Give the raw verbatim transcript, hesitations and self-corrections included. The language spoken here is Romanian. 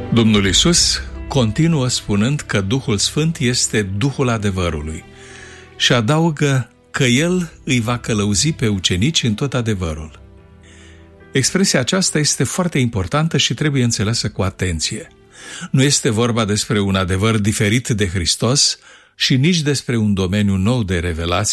Domnul Iisus continuă spunând că Duhul Sfânt este Duhul adevărului și adaugă că El îi va călăuzi pe ucenici în tot adevărul. Expresia aceasta este foarte importantă și trebuie înțeleasă cu atenție. Nu este vorba despre un adevăr diferit de Hristos și nici despre un domeniu nou de revelație,